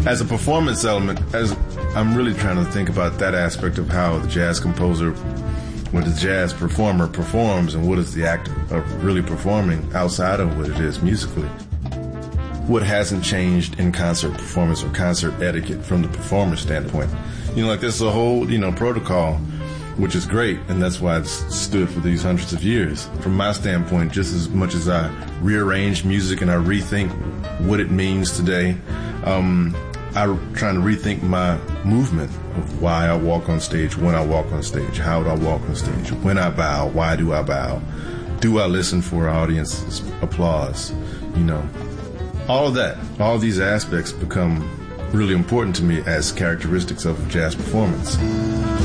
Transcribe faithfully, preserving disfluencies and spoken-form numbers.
As a performance element, as I'm really trying to think about that aspect of how the jazz composer, when the jazz performer performs, and what is the act of really performing outside of what it is musically. What hasn't changed in concert performance or concert etiquette from the performer standpoint? You know, like there's a whole, you know, protocol, which is great, and that's why it's stood for these hundreds of years. From my standpoint, just as much as I rearrange music and I rethink what it means today, um, I'm trying to rethink my movement of why I walk on stage, when I walk on stage, how do I walk on stage, when I bow, why do I bow, do I listen for audience's applause, you know. All of that, all of these aspects become really important to me as characteristics of jazz performance.